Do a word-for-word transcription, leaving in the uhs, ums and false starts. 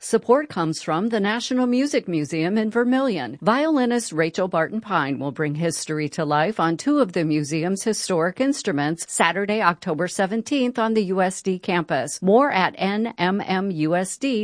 Support comes from the National Music Museum in Vermillion. Violinist Rachel Barton Pine will bring history to life on two of the museum's historic instruments Saturday, October seventeenth on the U S D campus. More at N M M U S D